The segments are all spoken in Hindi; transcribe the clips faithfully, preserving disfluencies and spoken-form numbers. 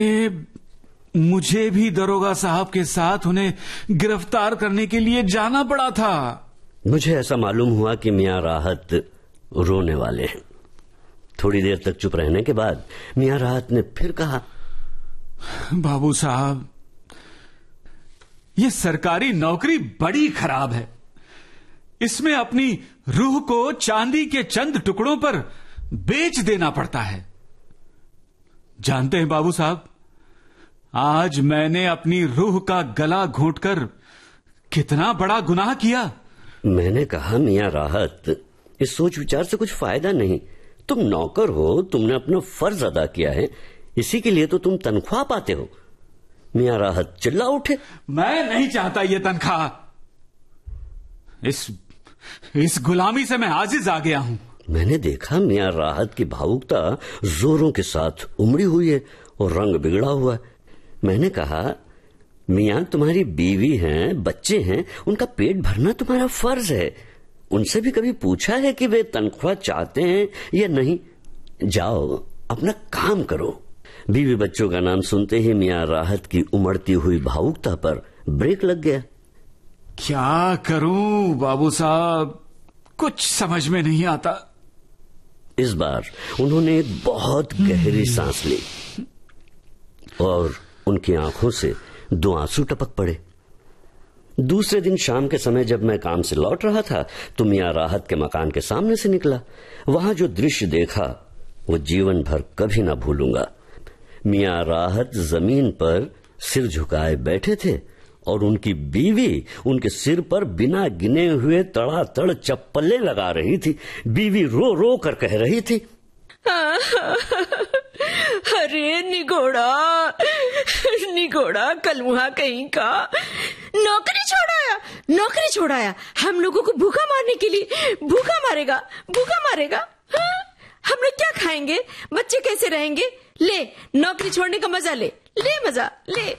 मुझे भी दरोगा साहब के साथ उन्हें गिरफ्तार करने के लिए जाना पड़ा था। मुझे ऐसा मालूम हुआ कि मियां राहत रोने वाले हैं। थोड़ी देर तक चुप रहने के बाद मियां राहत ने फिर कहा, बाबू साहब, ये सरकारी नौकरी बड़ी खराब है। इसमें अपनी रूह को चांदी के चंद टुकड़ों पर बेच देना पड़ता है। जानते हैं बाबू साहब, आज मैंने अपनी रूह का गला घोंटकर कितना बड़ा गुनाह किया। मैंने कहा, मियां राहत, इस सोच विचार से कुछ फायदा नहीं। तुम नौकर हो, तुमने अपना फर्ज अदा किया है, इसी के लिए तो तुम तनख्वाह पाते हो। मियां राहत चिल्ला उठे, मैं नहीं चाहता ये तनख्वाह। इस इस गुलामी से मैं आजिज आ गया हूं। मैंने देखा मियां राहत की भावुकता जोरों के साथ उमड़ी हुई है और रंग बिगड़ा हुआ है। मैंने कहा, मियां तुम्हारी बीवी हैं, बच्चे हैं, उनका पेट भरना तुम्हारा फर्ज है। उनसे भी कभी पूछा है कि वे तनख्वाह चाहते हैं या नहीं? जाओ अपना काम करो। बीवी बच्चों का नाम सुनते ही मियां राहत की उमड़ती हुई भावुकता पर ब्रेक लग गया। क्या करूं बाबू साहब, कुछ समझ में नहीं आता। इस बार उन्होंने एक बहुत गहरी सांस ली और उनकी आंखों से दो आंसू टपक पड़े। दूसरे दिन शाम के समय जब मैं काम से लौट रहा था तो मियां राहत के मकान के सामने से निकला। वहां जो दृश्य देखा वो जीवन भर कभी ना भूलूंगा। मियां राहत जमीन पर सिर झुकाए बैठे थे और उनकी बीवी उनके सिर पर बिना गिने हुए तड़ातड़ चप्पलें लगा रही थी। बीवी रो रो कर कह रही थी, अरे निगोड़ा, निगोड़ा कलमुहा कहीं का, नौकरी छोड़ाया, नौकरी छोड़ाया, हम लोगों को भूखा मारने के लिए, भूखा मारेगा, भूखा मारेगा। हाँ? हम लोग क्या खाएंगे, बच्चे कैसे रहेंगे? ले नौकरी छोड़ने का मजा ले, ले मजा ले।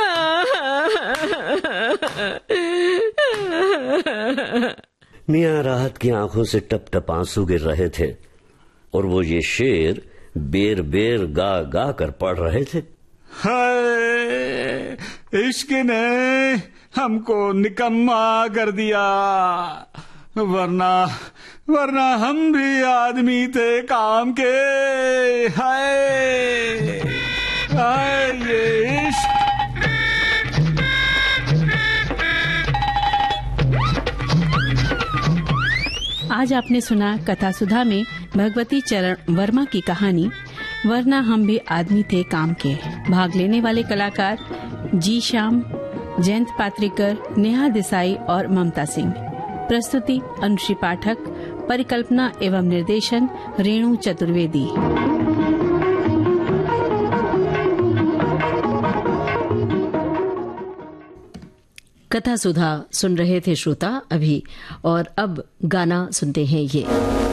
मियां राहत की आंखों से टप टप आंसू गिर रहे थे और वो ये शेर बेर बेर गा गा कर पढ़ रहे थे। हाय, इश्क ने हमको निकम्मा कर दिया, वरना वरना हम भी आदमी थे काम के। हाय हाय ये इश्क। आज आपने सुना कथा सुधा में भगवती चरण वर्मा की कहानी वरना हम भी आदमी थे काम के। भाग लेने वाले कलाकार जी श्याम, जयंत पात्रिकर, नेहा देसाई और ममता सिंह। प्रस्तुति अनुश्री पाठक। परिकल्पना एवं निर्देशन रेणु चतुर्वेदी। कथा सुधा सुन रहे थे श्रोता अभी, और अब गाना सुनते हैं ये।